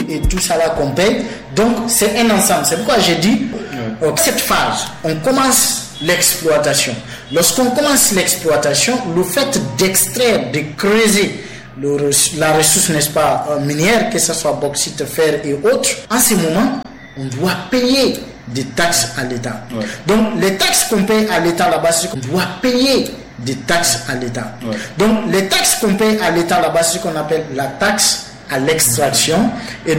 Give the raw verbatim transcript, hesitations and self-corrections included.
et tout ça là qu'on paye. Donc c'est un ensemble. C'est pourquoi j'ai dit, ouais. euh, cette phase, on commence l'exploitation. Lorsqu'on commence l'exploitation, le fait d'extraire, de creuser le, la ressource, n'est-ce pas, minière, que ce soit bauxite, fer et autres, en ce moment, on doit payer des taxes à l'État. Ouais. Donc les taxes qu'on paye à l'État là-bas, c'est qu'on doit payer des taxes à l'État. Ouais. Donc les taxes qu'on paye à l'État là-bas, c'est ce qu'on appelle la taxe à l'extraction. Et